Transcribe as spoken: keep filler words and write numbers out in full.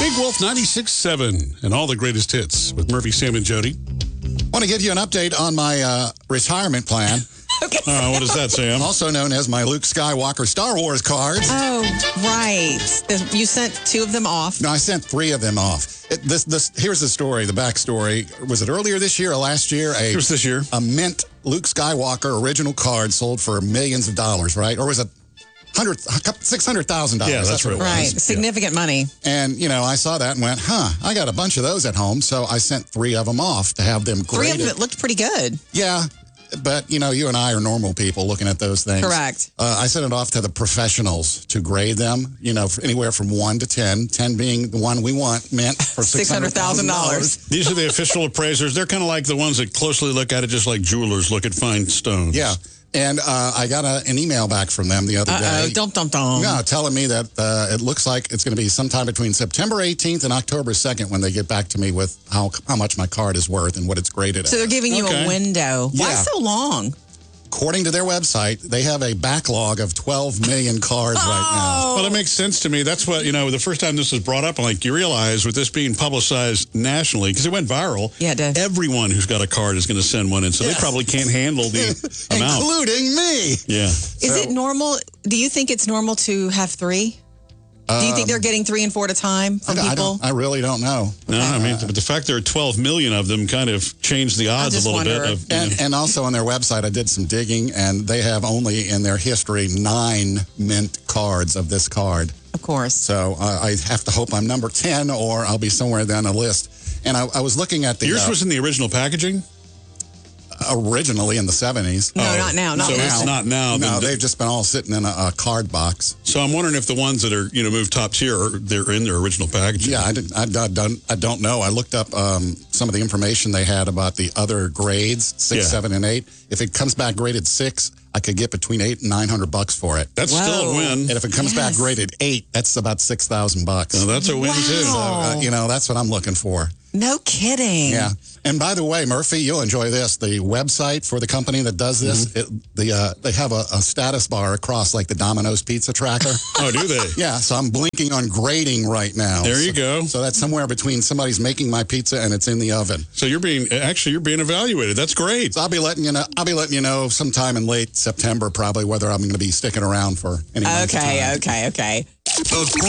Big Wolf ninety-six point seven and all the greatest hits with Murphy, Sam, and Jody. I want to give you an update on my uh, retirement plan. Okay. Uh, what is that, Sam? Also known as my Luke Skywalker Star Wars cards. Oh, right. The- You sent two of them off. No, I sent three of them off. It, this, this, here's the story, the backstory. Was it earlier this year or last year? A, It was this year. A mint Luke Skywalker original card sold for millions of dollars, right? Or was it six hundred thousand dollars? Yeah, that's what right. it Right. was. Significant money. And, you know, I saw that and went, huh, I got a bunch of those at home. So I sent three of them off to have them Three graded. of them that looked pretty good. Yeah. But, you know, you and I are normal people looking at those things. Correct. Uh, I sent it off to the professionals to grade them, you know, anywhere from one to ten. ten being the one we want, meant for six hundred thousand dollars. These are the official appraisers. They're kind of like the ones that closely look at it, just like jewelers look at fine stones. Yeah. And uh, I got a, an email back from them the other Uh-oh. day. Dum, dum, dum. Yeah, telling me that uh, it looks like it's going to be sometime between September eighteenth and October second when they get back to me with how how much my card is worth and what it's graded So at. they're giving you Okay. a window. Why Yeah. so long? According to their website, they have a backlog of twelve million cards right now. Well, it makes sense to me. That's what, you know, the first time this was brought up, I'm like, you realize with this being publicized nationally, because it went viral, Yeah, it did. everyone who's got a card is going to send one in, so Yeah. they probably can't handle the amount. Including me. Yeah. Is So- it normal? Do you think it's normal to have three? Do you think they're getting three and four at a time I, from don't- I, people? don't, I really don't know. No, I mean, but the fact there are twelve million of them kind of changed the odds a just little wonder. bit. Of, you And, know. and also on their website, I did some digging, and they have only in their history nine mint cards of this card. Of course. So uh, I have to hope I'm number ten, or I'll be somewhere down the list. And I, I was looking at the Yours uh, was in the original packaging? originally in the seventies. No, Oh, not now. Not so now. it's not now. No, then- they've just been all sitting in a, a card box. So I'm wondering if the ones that are, you know, moved top tier, are, they're in their original packaging. Yeah, I, didn't, I, I, don't, I don't know. I looked up um, some of the information they had about the other grades, six, Yeah. seven, and eight. If it comes back graded six, I could get between eight and nine hundred bucks for it. That's still a Whoa. win. And if it comes back Yes. graded eight, that's about six thousand bucks. Now, that's a win, too. Wow. Uh, you know, that's what I'm looking for. No kidding. Yeah. And by the way, Murphy, you'll enjoy this. The website for the company that does this, Mm-hmm. it, the uh, they have a, a status bar across like the Domino's pizza tracker. Oh, do they? Yeah, so I'm blinking on grading right now. There you So- go. So that's somewhere between somebody's making my pizza and it's in the oven. So you're being, actually, you're being evaluated. That's great. So I'll be letting you know. I'll be letting you know sometime in late September, probably whether I'm going to be sticking around for any length of Okay, time. okay, okay. A